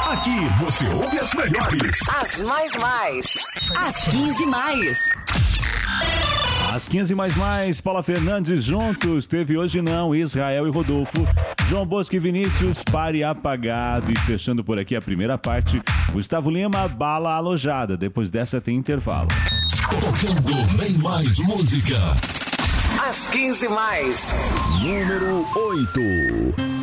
Aqui você ouve as melhores. As mais. As 15 mais. As 15 mais, Paula Fernandes juntos. Teve hoje não, Israel e Rodolfo. João Bosco e Vinícius, Pare Apagado. E fechando por aqui a primeira parte, Gustavo Lima, Bala Alojada. Depois dessa tem intervalo. Tocando bem mais música. As 15 mais. Número 8.